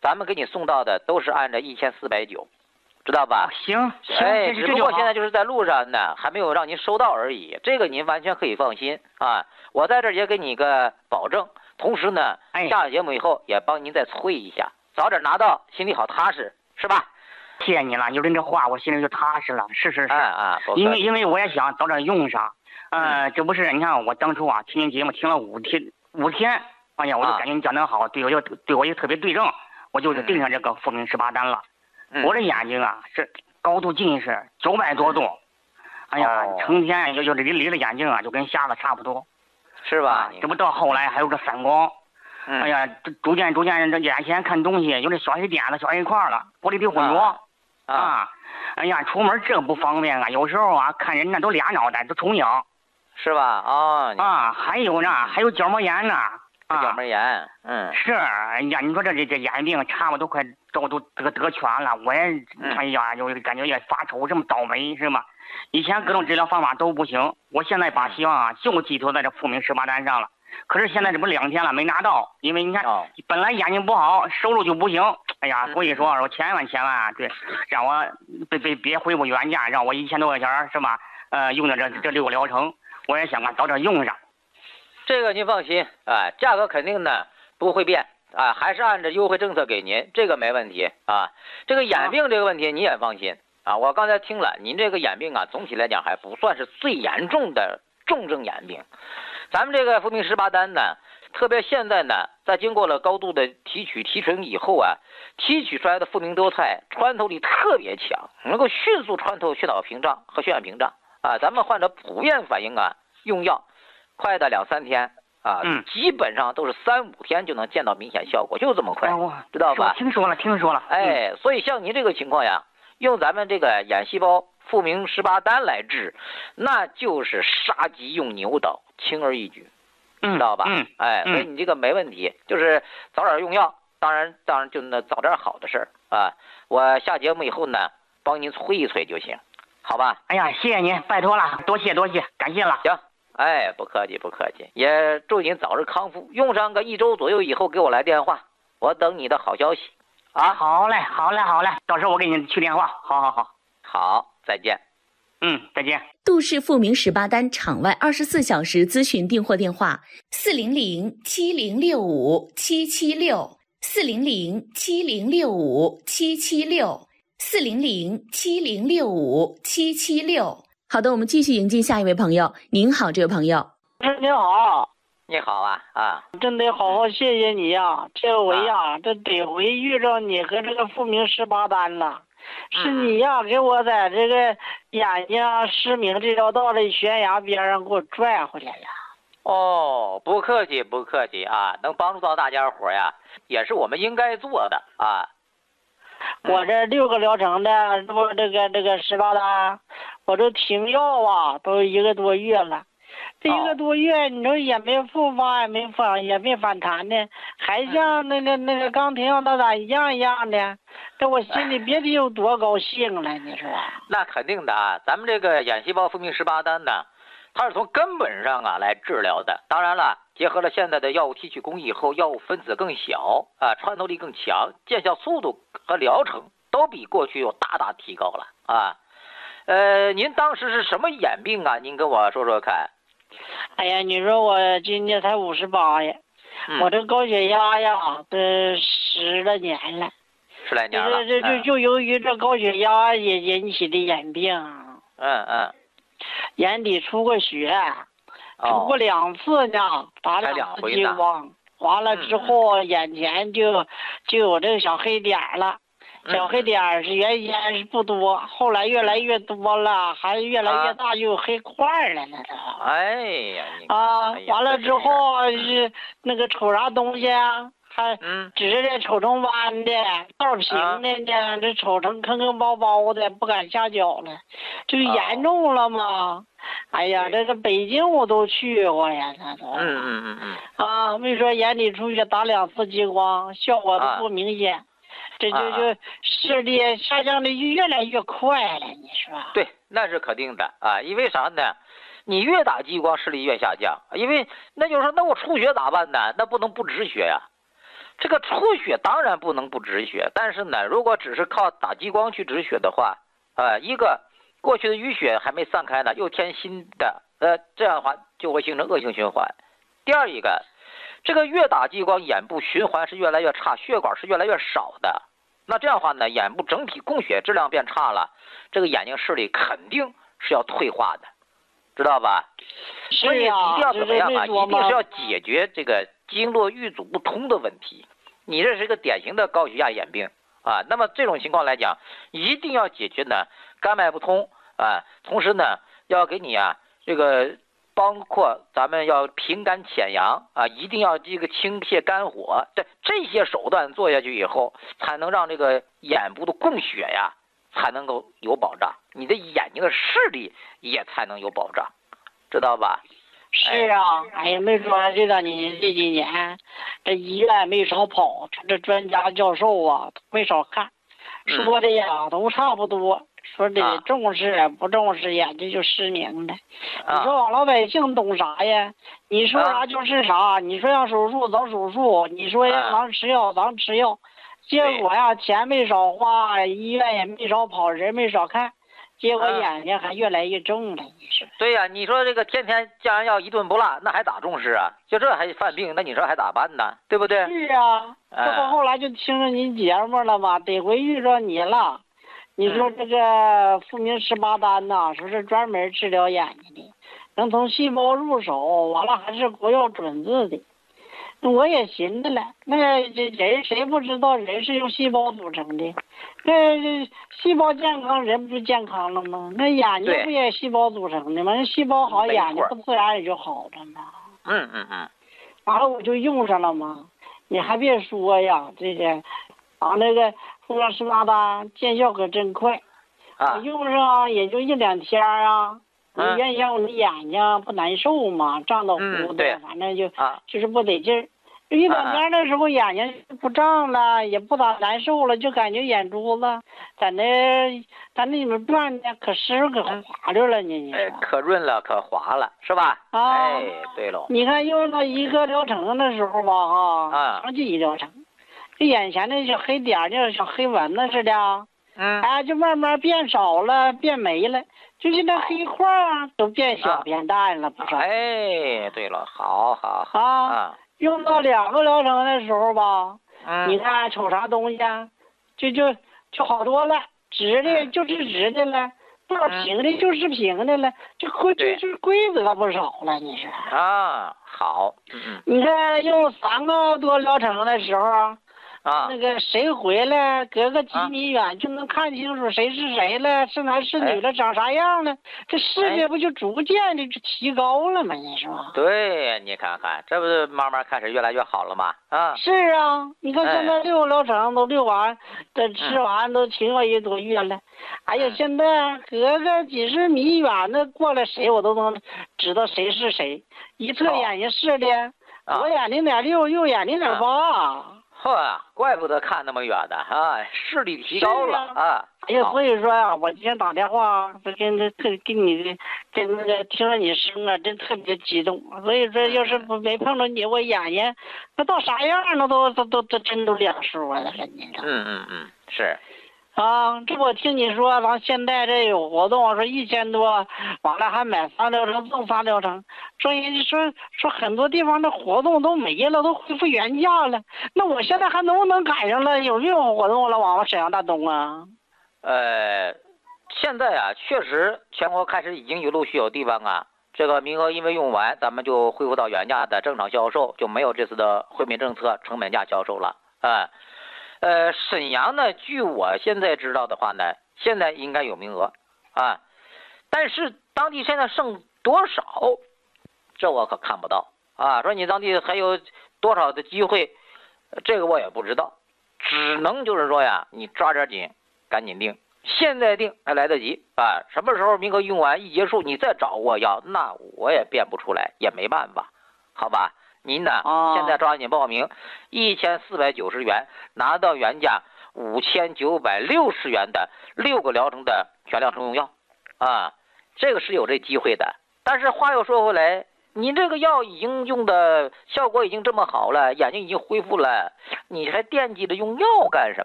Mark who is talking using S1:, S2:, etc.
S1: 咱们给你送到的都是按照1490，知道吧？
S2: 行，
S1: 哎，只不过现在就是在路上呢，还没有让您收到而已。这个您完全可以放心啊！我在这儿也给你个保证，同时呢，下了节目以后也帮您再催一下，早点拿到，心里好踏实，是吧？
S2: 谢谢你了，有您这话，我心里就踏实了。是，因为我也想早点用上。这不是你看我当初啊听您节目听了5天，哎呀，我就感觉你讲得好，对我也特别对症，我就是定上这个复明18单了。我这眼睛啊是高度近视900多度，哎呀，成天就离了眼睛啊就跟瞎子差不多，
S1: 是吧？
S2: 这不到后来还有这散光，哎呀，逐渐这眼前看东西有这小黑点子、小黑块了，玻璃体混浊啊，哎呀，出门这不方便啊，有时候啊看人呢都俩脑袋都重影，
S1: 是吧？
S2: 还有呢，还有角膜炎呢。
S1: 角膜炎，
S2: 是，哎呀，你说这眼病差不多快都得全了，我也，哎呀，就感觉也发愁，这么倒霉是吗？以前各种治疗方法都不行，我现在把希望啊就寄托在这复明18单上了。可是现在这不2天了没拿到，因为你看，本来眼睛不好，收入就不行，哎呀，所以说千万对，让我别恢复原价，让我1000多块钱是吧？用的这6个疗程，我也想早点用上。
S1: 这个您放心啊，价格肯定呢不会变啊，还是按照优惠政策给您，这个没问题啊。这个眼病这个问题你也放心啊，我刚才听了，您这个眼病啊，总体来讲还不算是最严重的重症眼病。咱们这个复明18单呢，特别现在呢，在经过了高度的提纯以后啊，提取出来的复明多肽穿透力特别强，能够迅速穿透血脑屏障和血管屏障啊。咱们患者普遍反映啊，用药快的2-3天啊，基本上都是3-5天就能见到明显效果，就这么快，知道吧？
S2: 听说了。
S1: 哎，所以像您这个情况呀，用咱们这个眼细胞复明18单来治，那就是杀鸡用牛刀，轻而易举，知道吧？哎，所以你这个没问题，就是早点用药，当然就那早点好的事儿啊。我下节目以后呢，帮您催一催就行，好吧？
S2: 哎呀，谢谢您，拜托了，多谢，感谢了。
S1: 行。哎，不客气，也祝您早日康复。用上个1周左右以后给我来电话，我等你的好消息啊。
S2: 好嘞，到时候我给你去电话。
S1: 好，再见。
S2: 再见。
S3: 杜氏复明18单场外24小时咨询订货电话：4007065776，4007065776，4007065776。好的，我们继续迎接下一位朋友。您好，这位朋友。
S4: 你好。
S1: 你好啊。
S4: 真得好好谢谢你呀，这回呀，这得回遇着你和这个复明18单了。是你呀，给我在这个眼睛失明这条道的悬崖边上给我拽回来了。
S1: 哦，不客气啊，能帮助到大家伙呀，也是我们应该做的啊。
S4: 我这6个疗程的，这不这个18单，我这停药啊，都1个多月了。这1个多月，你说也没复发，也没反弹呢，还像那个刚停药到咋一样的，这我心里别提有多高兴了，你说？
S1: 那肯定的啊，咱们这个眼细胞复明18单呢，它是从根本上啊来治疗的。当然了，结合了现在的药物提取工艺后，药物分子更小啊，穿透力更强，见效速度和疗程都比过去又大大提高了啊。您当时是什么眼病啊？您跟我说说看。
S4: 哎呀，你说我今年才58呀，我这高血压呀，这10来年了。
S1: 10来年了。
S4: 就由于这高血压也引起的眼病。眼底出过血，出过2次呢，打2次激光，完了之后眼前就有这个小黑点了。小黑点是原先是不多，后来越来越多了，还越来越大，就有黑块了呢。
S1: 哎呀，
S4: 完了之后是那个瞅啥东西啊？还只是这瞅成弯的，道平的呢，这瞅成坑包包的，不敢下脚了，就严重了嘛。哎呀，这个北京我都去过呀，那都。没说眼底出血打2次激光，效果都不明显。这就视力下降的越来越快了，你说？
S1: 对，那是肯定的啊，因为啥呢？你越打激光视力越下降，因为那就是说，那我出血咋办呢？那不能不止血呀。 这个出血当然不能不止血，但是呢，如果只是靠打激光去止血的话，一个过去的淤血还没散开呢，又添新的，这样的话就会形成恶性循环。第二一个，这个越打激光，眼部循环是越来越差，血管是越来越少的。那这样的话呢，眼部整体供血质量变差了，这个眼睛视力肯定是要退化的，知道吧？所以一定要怎么样啊？一定是要解决这个经络运阻不通的问题。你这是一个典型的高血压眼病啊。那么这种情况来讲，一定要解决呢肝脉不通啊，同时呢要给你啊这个包括咱们要平肝潜阳啊，一定要这个清泻肝火，这些手段做下去以后，才能让这个眼部的供血呀才能够有保障，你的眼睛的视力也才能有保障，知道吧？
S4: 是啊，哎呀，没说这个你这几年这医院没少跑，这专家教授啊没少看，说的呀都差不多。说的重视不重视，眼睛就失明了。你说我老百姓懂啥呀？你说啥就是啥。你说让手术咱手术，你说让咱吃药咱吃药。结果呀，钱没少花，医院也没少跑，人没少看，结果眼睛还越来越重了。你说？
S1: 对呀，你说这个天天降压药一顿不落，那还咋重视啊？就这还犯病，那你说还咋办呢？对不对？
S4: 是啊，这不后来就听着您节目了吗？得回遇着你了。你说这个复明18丹呐，说是专门治疗眼睛的，能从细胞入手，完了还是国药准字的。我也寻思了，那这人谁不知道人是由细胞组成的？那细胞健康，人不就健康了吗？那眼睛不也细胞组成的吗？那细胞好，眼睛不自然也就好了吗？完了我就用上了嘛。你还别说呀，这个那个复明18丹见效可真快，我用上也就1-2天啊。原先我的眼睛不难受嘛，胀得糊的，反正就是不得劲儿。1-2天的时候，眼睛不胀了，也不咋难受了，就感觉眼珠子在那里面转的可湿可滑溜了呢。你说
S1: 可润了，可滑了，是吧？哎，对喽。
S4: 你看用到1个疗程的时候吧，长期1疗程，这眼前那小黑点就像黑蚊子似的，就慢慢变少了，变没了。就是那黑块都变小变淡了，不少。
S1: 哎，对了，好。
S4: 用到2个疗程的时候吧，你看瞅啥东西啊，就好多了，直的就是直的了，平的就是平的了，就是规则不少了，你说
S1: 好。
S4: 你看用3个多疗程的时候。那个谁回来，隔个几米远就能看清楚谁是谁了，是男是女了，长啥样了，这视力不就逐渐的就提高了吗？你说？
S1: 对，你看看，这不是慢慢开始越来越好了吗？
S4: 是啊，你看现在6个疗程都6完，这吃完都挺有1个多月了。哎呀，现在隔个几十米远的过来谁我都能知道谁是谁，一测眼睛视力，左眼0.6，右眼0.8。
S1: 怪不得看那么远的视力提高了
S4: 哎呀，所以说呀，我今天打电话跟那个听着你声啊，真特别激动。所以说，要是没碰着你，我眼睛那到啥样那都真都两说了，你知道？
S1: 是。
S4: 这我听你说，咱现在这有活动，说1000多，完了还买3疗程赠3疗程，所以说很多地方的活动都没了，都恢复原价了。那我现在还能不能赶上了？有这种活动了？往沈阳大东啊？
S1: 现在确实全国开始已经陆续有地方这个名额因为用完，咱们就恢复到原价的正常销售，就没有这次的惠民政策成本价销售了沈阳呢，据我现在知道的话呢，现在应该有名额但是当地现在剩多少，这我可看不到说你当地还有多少的机会，这个我也不知道，只能就是说你抓点紧，赶紧订，现在订还来得及什么时候名额用完一结束，你再找我要，那我也变不出来，也没办法，好吧？您呢？现在抓紧报名，1490元拿到原价5960元的6个疗程的全疗程用药这个是有这机会的。但是话又说回来， 你这个药已经用的效果已经这么好了，眼睛已经恢复了，你还惦记着用药干什么？